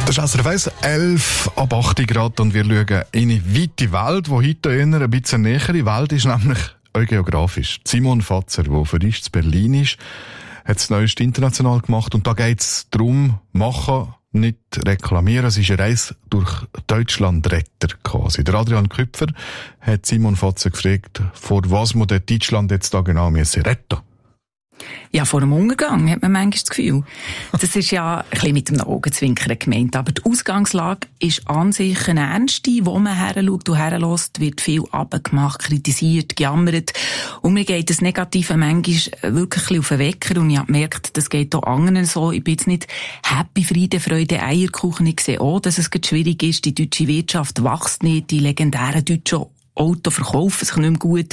Das ist SRF 1, 11 ab 8 Grad und wir schauen in eine weite Welt, wo heute eher ein bisschen nähere Welt ist, nämlich auch geografisch. Simon Fatzer, der für uns in Berlin ist, hat das Neueste international gemacht und da geht es darum, machen, nicht reklamieren. Es ist eine Reise durch Deutschland Retter quasi. Der Adrian Küpfer hat Simon Fatzer gefragt, vor was man Deutschland jetzt da genau retten müsse. Ja, vor dem Untergang hat man manchmal das Gefühl. Das ist ja ein bisschen mit dem Augenzwinkern gemeint. Aber die Ausgangslage ist an sich eine ernste. Wo man heranschaut und herlässt, wird viel abgemacht, kritisiert, gejammert. Und mir geht das Negative manchmal wirklich ein bisschen auf den Wecker. Und ich habe gemerkt, das geht auch anderen so. Ich bin jetzt nicht happy, Friede, Freude, Eierkuchen. Ich sehe auch, dass es schwierig ist. Die deutsche Wirtschaft wächst nicht. Die legendären deutschen Auto verkaufen sich nicht mehr gut.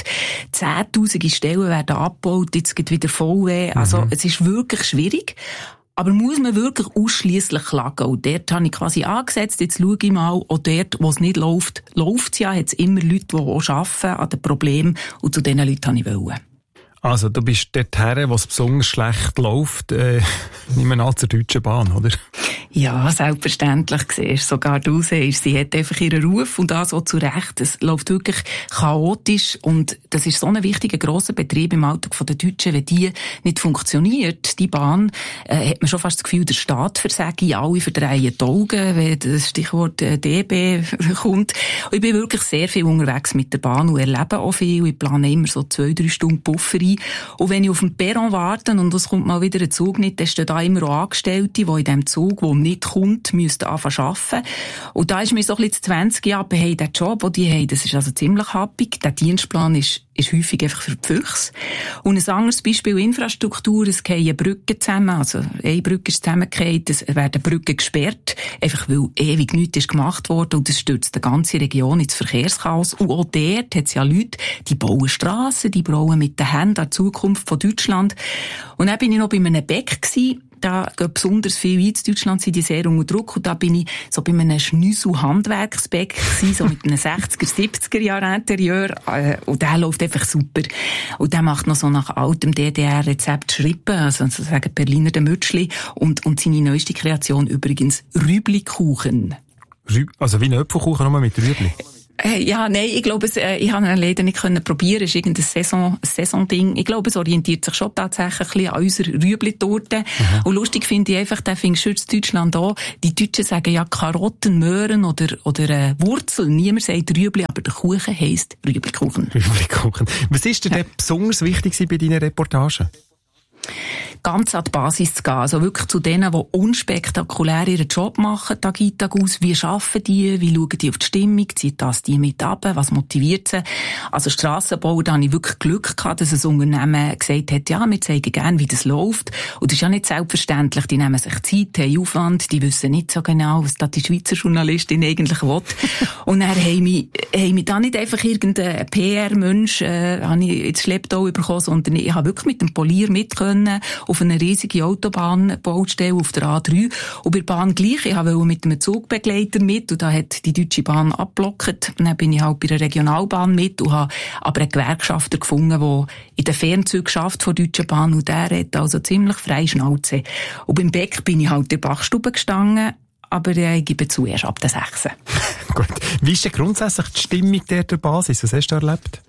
10.000 Stellen werden abgebaut, jetzt geht wieder VW. Also, es ist wirklich schwierig. Aber muss man wirklich ausschliesslich klagen? Und dort habe ich quasi angesetzt, jetzt schaue ich mal, auch dort, wo es nicht läuft, läuft es ja, hat es immer Leute, die auch arbeiten an den Problemen. Und zu diesen Leuten habe ich wollen. Also, du bist dort her, wo es besonders schlecht läuft, nicht mehr zur Deutschen Bahn, oder? Ja, selbstverständlich siehst sogar du siehst, sie hat einfach ihren Ruf und das auch zu Recht. Es läuft wirklich chaotisch und das ist so ein wichtiger, grosser Betrieb im Alltag der Deutschen. Wenn die nicht funktioniert, die Bahn, hat man schon fast das Gefühl, der Staat versage, alle verdrehen die Augen, wenn das Stichwort DB kommt. Und ich bin wirklich sehr viel unterwegs mit der Bahn und erlebe auch viel. Ich plane immer so 2-3 Stunden Puffer ein. Und wenn ich auf dem Perron warte und es kommt mal wieder ein Zug nicht, dann stehen da immer auch Angestellte, die in diesem Zug, der nicht kommt, müssten anfangen zu arbeiten. Und da ist mir so ein bisschen 20 Jahre, hey, der Job, den die haben, das ist also ziemlich happig. Der Dienstplan ist häufig einfach für die Füchse. Und ein anderes Beispiel Infrastruktur, es fallen Brücken zusammen, also eine Brücke ist zusammengefallen, es werden Brücken gesperrt, einfach weil ewig nichts ist gemacht worden und das stürzt die ganze Region ins Verkehrschaos. Und auch dort hat es ja Leute, die bauen Strassen, die bauen mit den Händen an die Zukunft von Deutschland. Und dann bin ich noch bei einem Bäck gewesen. Da geht besonders viel ein. In Deutschland sind die sehr unter Druck. Und da bin ich so bei einem Schnüssel-Handwerksbäck gewesen, so mit einem 60er, 70er Jahr Interieur. Und der läuft einfach super. Und der macht noch so nach altem DDR-Rezept Schrippen, also sozusagen Berliner de Mütschli. Und seine neueste Kreation übrigens Rüblikuchen. Also wie ein Apfelkuchen, nur mit Rübli? Ja, nein, ich glaube, ich habe ihn leider nicht probieren. Es ist irgendein Saison-Ding. Ich glaube, es orientiert sich schon tatsächlich ein bisschen an unserer Rüebli-Torte. Und lustig finde ich einfach, den findest du in Deutschland auch. Die Deutschen sagen ja Karotten, Möhren oder Wurzeln. Niemand sagt Rüebli, aber der Kuchen heisst Rüeblikuchen. Rüeblikuchen. Was ist dir denn besonders wichtig bei deinen Reportagen? Ganz an die Basis zu gehen. Also wirklich zu denen, die unspektakulär ihren Job machen, Tag ein, Tag aus. Wie arbeiten die? Wie schauen die auf die Stimmung? Zieht das die mit ab? Was motiviert sie? Also Strassenbau, da habe ich wirklich Glück gehabt, dass ein Unternehmen gesagt hat, ja, wir zeigen gerne, wie das läuft. Und das ist ja nicht selbstverständlich. Die nehmen sich Zeit, haben Aufwand, die wissen nicht so genau, was da die Schweizer Journalistin eigentlich will. Und dann haben mich da nicht einfach irgendein PR-Mensch habe ich ins Schlepptau bekommen, sondern ich habe wirklich mit dem Polier mit können auf eine riesige Autobahnbaustelle auf der A3. Und bei der Bahn gleich. Ich wollte mit einem Zugbegleiter mit und da hat die Deutsche Bahn abgeblockt. Dann bin ich halt bei der Regionalbahn mit und habe aber einen Gewerkschafter gefunden, der in den Fernzügen schafft von der Deutschen Bahn und der hat also ziemlich freie Schnauze. Und beim Beck bin ich halt in der Bachstube gestanden, aber ich gebe zu, erst ab der 6. Gut. Wie ist denn grundsätzlich die Stimmung der Basis? Was hast du erlebt?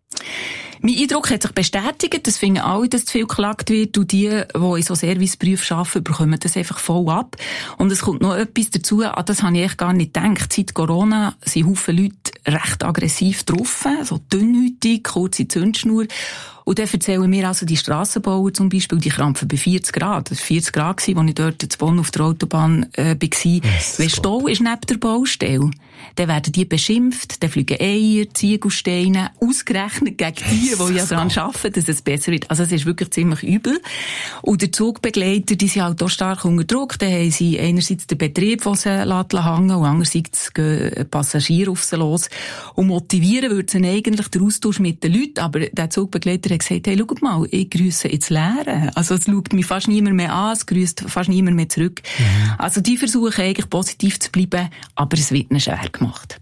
Mein Eindruck hat sich bestätigt, das finden alle, dass zu viel geklagt wird und die in so Serviceberufen arbeiten, bekommen das einfach voll ab. Und es kommt noch etwas dazu, an das habe ich echt gar nicht gedacht. Seit Corona sind Haufen Leute recht aggressiv getroffen, so dünnhäutig, kurze Zündschnur. Und dann erzählen mir also die Strassenbauer zum Beispiel, die krampfen bei 40 Grad. Das war 40 Grad, als ich dort in Bonn auf der Autobahn war. Wenn Stau ist neben der Baustelle, dann werden die beschimpft, dann fliegen Eier, Ziegelsteine, ausgerechnet gegen die ja daran arbeiten, dass es besser wird. Also es ist wirklich ziemlich übel. Und der Zugbegleiter, die sind halt auch stark unter Druck. Dann haben sie einerseits den Betrieb, den sie hängen lassen, und andererseits gehen Passagiere auf sie los. Und motivieren würde sie eigentlich den Austausch mit den Leuten, aber der Zugbegleiter hat gesagt, hey, schaut mal, ich grüsse ins Leere. Also es schaut mich fast niemand mehr an, es grüsst fast niemand mehr zurück. Also die versuchen eigentlich positiv zu bleiben, aber es wird ihnen schwer gemacht.